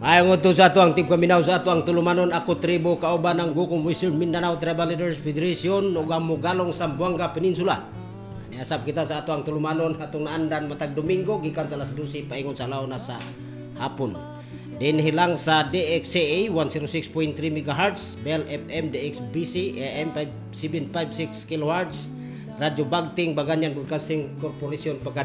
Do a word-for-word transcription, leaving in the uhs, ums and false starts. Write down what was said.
Mayong uto sa ato ang Team Kaminaw sa ato ang tulumanon ako tribo kauban ng Gukong Western Mindanao Tribal Leaders Federation ug ang Mugalong Sambuanga Peninsula. Niasab kita sa ato ang tulumanon atong naandan matag Domingo gikan sa alas dose paingon sa law na sa hapon. Din hilang sa D X C A one oh six point three megahertz, Bell F M D X B C A M seven fifty-six kilohertz, Radyo Bagting Baganyan Broadcasting Corporation pagka